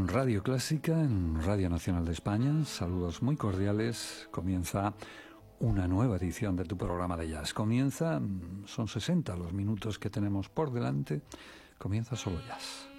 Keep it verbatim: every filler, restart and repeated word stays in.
Radio Clásica, en Radio Nacional de España. Saludos muy cordiales. Comienza una nueva edición de tu programa de jazz. Comienza, son sesenta los minutos que tenemos por delante. Comienza Solo Jazz.